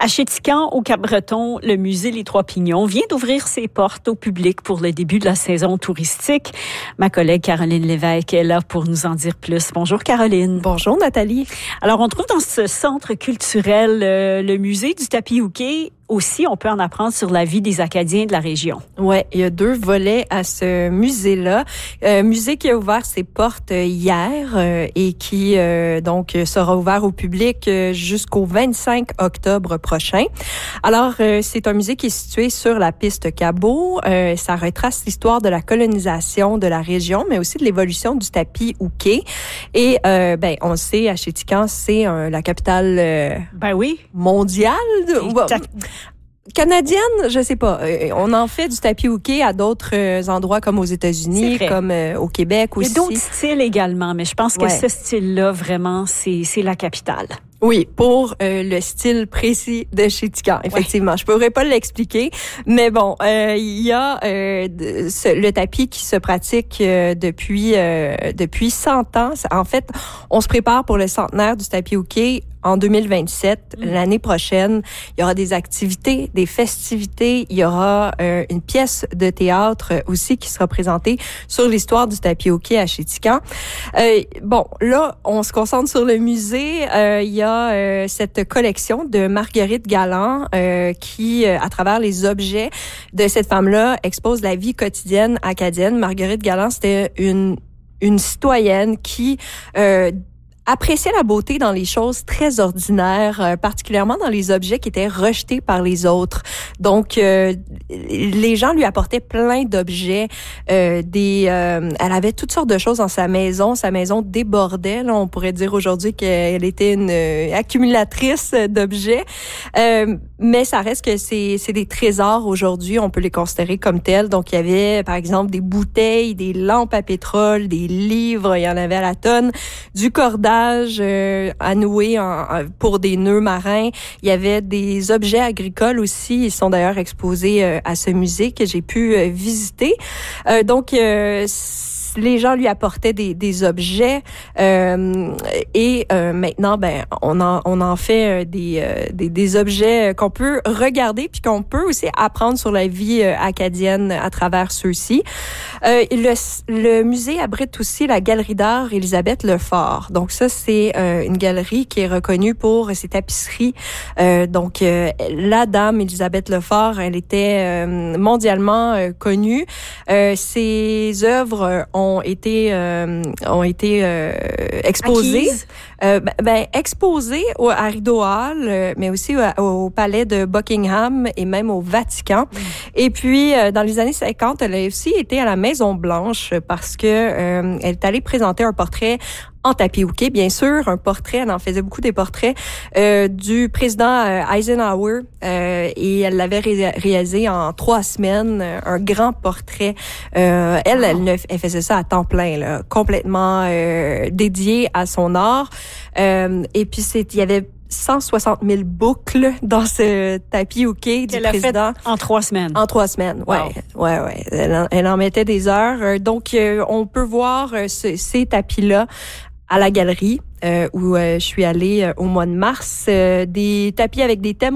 À Chéticamp, au Cap-Breton, le musée Les Trois Pignons vient d'ouvrir ses portes au public pour le début de la saison touristique. Ma collègue Caroline Lévesque est là pour nous en dire plus. Bonjour Caroline. Bonjour Nathalie. Alors, on trouve dans ce centre culturel le musée du tapis houquet. Aussi, on peut en apprendre sur la vie des Acadiens de la région. Ouais, il y a 2 volets à ce musée-là. Musée qui a ouvert ses portes hier et qui donc sera ouvert au public jusqu'au 25 octobre prochain. Alors, c'est un musée qui est situé sur la piste Cabot. Ça retrace l'histoire de la colonisation de la région, mais aussi de l'évolution du tapis houquet. Et on le sait, à Chéticamp, c'est la capitale mondiale. Canadienne, je sais pas. On en fait du tapis houquet à d'autres endroits comme aux États-Unis, comme au Québec aussi. Il y a d'autres styles également, mais je pense que ce style-là, vraiment, c'est la capitale. Oui, pour le style précis de Chéticamp, effectivement. Je pourrais pas l'expliquer, mais bon, il y a le tapis qui se pratique depuis 100 ans. En fait, on se prépare pour le centenaire du tapis houquet en 2027, l'année prochaine. Il y aura des activités, des festivités. Il y aura une pièce de théâtre aussi qui sera présentée sur l'histoire du tapis houquet à Chéticamp. Bon, là, on se concentre sur le musée. Il y a cette collection de Marguerite Galland qui, à travers les objets de cette femme-là, expose la vie quotidienne acadienne. Marguerite Galland, c'était une citoyenne qui appréciait la beauté dans les choses très ordinaires, particulièrement dans les objets qui étaient rejetés par les autres. Donc, les gens lui apportaient plein d'objets. Elle avait toutes sortes de choses dans sa maison. Sa maison débordait. Là, on pourrait dire aujourd'hui qu'elle était une accumulatrice d'objets. Mais ça reste que c'est des trésors aujourd'hui. On peut les considérer comme tels. Donc, il y avait, par exemple, des bouteilles, des lampes à pétrole, des livres. Il y en avait à la tonne. Du cordage à nouer pour des nœuds marins. Il y avait des objets agricoles aussi. Ils sont d'ailleurs exposés à ce musée que j'ai pu visiter. Donc, les gens lui apportaient des objets et maintenant on en fait des objets qu'on peut regarder puis qu'on peut aussi apprendre sur la vie acadienne à travers ceux-ci. Le musée abrite aussi la galerie d'art Élisabeth Lefort. Donc ça c'est une galerie qui est reconnue pour ses tapisseries. Donc la dame Élisabeth Lefort, elle était mondialement connue. Ses œuvres ont été exposées, exposées à Rideau Hall, mais aussi au palais de Buckingham et même au Vatican. Et puis dans les années 50, elle a aussi été à la Maison Blanche parce que elle est allée présenter un portrait en tapis houquet, bien sûr, un portrait, elle en faisait beaucoup des portraits du président Eisenhower et elle l'avait réalisé en 3 semaines, un grand portrait. Elle faisait ça à temps plein, là, complètement dédié à son art. Et puis il y avait 160 000 boucles dans ce tapis houquet du président. Fait en 3 semaines. En 3 semaines, wow. Ouais. Elle en mettait des heures. Donc, on peut voir ces tapis-là à la galerie où je suis allée au mois de mars. Des tapis avec des thèmes